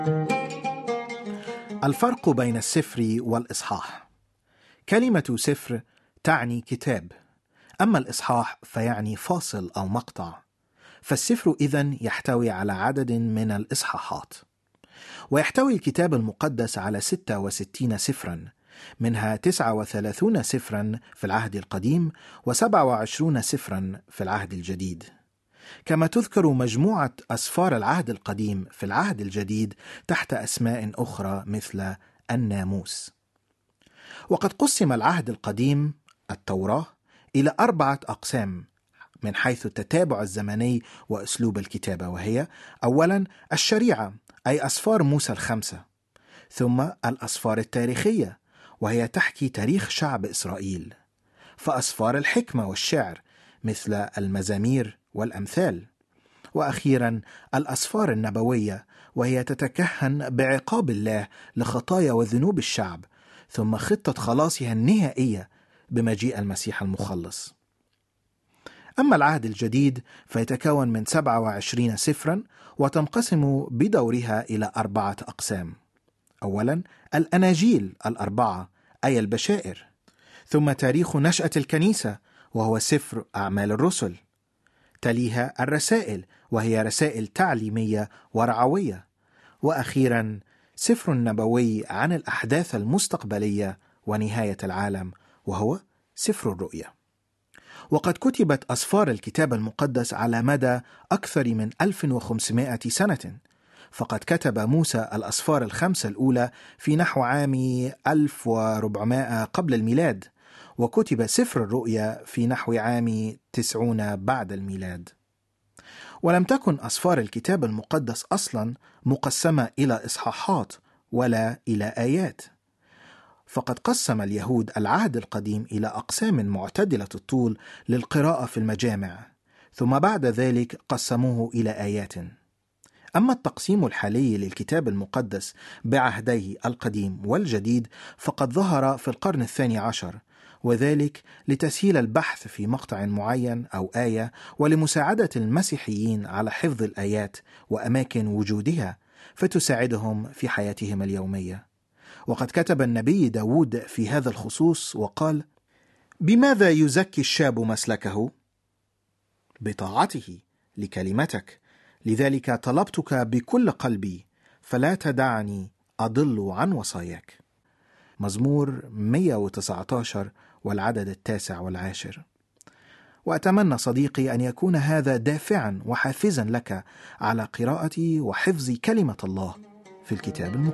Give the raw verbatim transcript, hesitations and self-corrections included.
الفرق بين السفر والإصحاح. كلمة سفر تعني كتاب، أما الإصحاح فيعني فاصل أو مقطع، فالسفر إذن يحتوي على عدد من الإصحاحات. ويحتوي الكتاب المقدس على ستة وستين سفرا، منها تسعة وثلاثون سفرا في العهد القديم وسبعة وعشرون سفرا في العهد الجديد. كما تذكر مجموعة أسفار العهد القديم في العهد الجديد تحت أسماء أخرى مثل الناموس. وقد قسم العهد القديم التوراة إلى أربعة أقسام من حيث التتابع الزمني وأسلوب الكتابة، وهي: أولا الشريعة أي أسفار موسى الخمسة، ثم الأسفار التاريخية وهي تحكي تاريخ شعب إسرائيل، فأسفار الحكمة والشعر مثل المزامير والأمثال، وأخيرا الأسفار النبوية وهي تتكهن بعقاب الله لخطايا وذنوب الشعب، ثم خطة خلاصها النهائية بمجيء المسيح المخلص. أما العهد الجديد فيتكون من سبعة وعشرين سفرا، وتنقسم بدورها إلى أربعة أقسام. أولا الأناجيل الأربعة أي البشائر، ثم تاريخ نشأة الكنيسة وهو سفر أعمال الرسل، تليها الرسائل وهي رسائل تعليمية ورعوية، وأخيرا سفر نبوي عن الأحداث المستقبلية ونهاية العالم وهو سفر الرؤيا. وقد كتبت أسفار الكتاب المقدس على مدى أكثر من ألف وخمسمائة سنة، فقد كتب موسى الأسفار الخمسة الأولى في نحو عام ألف وأربعمائة قبل الميلاد، وكتب سفر الرؤيا في نحو عام تسعون بعد الميلاد. ولم تكن أسفار الكتاب المقدس أصلا مقسمة إلى إصحاحات ولا إلى آيات، فقد قسم اليهود العهد القديم إلى أقسام معتدلة الطول للقراءة في المجامع، ثم بعد ذلك قسموه إلى آيات. أما التقسيم الحالي للكتاب المقدس بعهديه القديم والجديد فقد ظهر في القرن الثاني عشر، وذلك لتسهيل البحث في مقطع معين أو آية، ولمساعدة المسيحيين على حفظ الآيات وأماكن وجودها فتساعدهم في حياتهم اليومية. وقد كتب النبي داود في هذا الخصوص وقال: بماذا يزكي الشاب مسلكه؟ بطاعته لكلمتك، لذلك طلبتك بكل قلبي، فلا تدعني أضل عن وصاياك. مزمور مئة وتسعة عشر والعدد التاسع والعاشر. وأتمنى صديقي أن يكون هذا دافعا وحافزا لك على قراءة وحفظ كلمة الله في الكتاب المقدس.